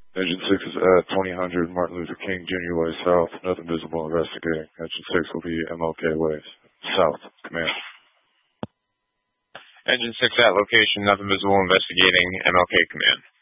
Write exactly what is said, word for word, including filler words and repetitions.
Engine six is at twenty hundred Martin Luther King Junior Way South. Nothing visible investigating. Engine six will be M L K Way South. Command. Engine six at location. Nothing visible investigating. M L K command.